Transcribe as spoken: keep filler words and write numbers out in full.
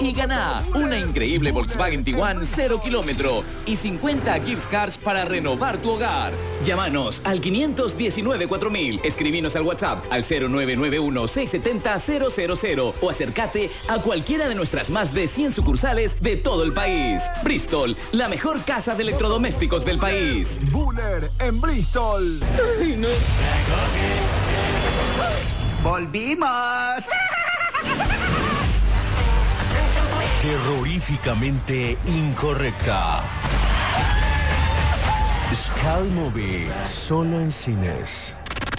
y gana una increíble Volkswagen Tiguan cero kilómetro y cincuenta gift cards para renovar tu hogar. Llámanos al quinientos diecinueve cuatro mil, escribinos al WhatsApp al cero nueve nueve uno seis siete cero cero cero cero o acércate a cualquiera de nuestras más de cien sucursales de todo el país. Bristol, la mejor casa de electrodomésticos del país. Buller en Bristol. Ay, no. ¡Volvimos! Terroríficamente incorrecta. Skull Movie, solo en cines.